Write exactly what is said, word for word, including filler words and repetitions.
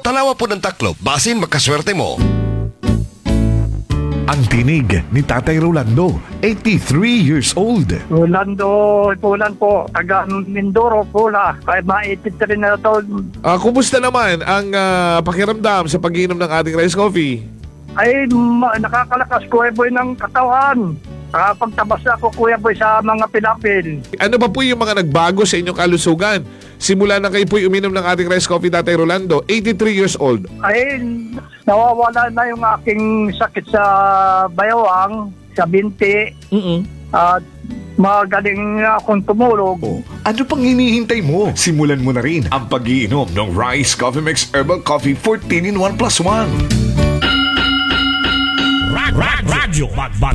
Tanawa po ng taklob, basin makaswerte mo. Ang tinig ni Tatay Rolando, eighty-three years old. Rolando Pulan po, taga Mindoro, Pula. Kaya ma-eighty-three na taon. Ah, kumusta naman ang ah, pakiramdam sa pag-inom ng ating rice coffee? Ay, ma- nakakalakas Kuya Boy ng katawan. Nakapagtabas ako Kuya Boy sa mga pilapil. Ano ba po yung mga nagbago sa inyong kalusugan? Simula na kayo po uminom ng ating rice coffee, Tatay Rolando, eighty-three years old. Ay, nawawala na yung aking sakit sa bayawang, sa binti. Mm-mm. At magaling akong tumulog. Oh, ano pang hinihintay mo? Simulan mo na rin ang pag-iinom ng Rice Coffee Mix Herbal Coffee fourteen in one plus one. Radyo Radyo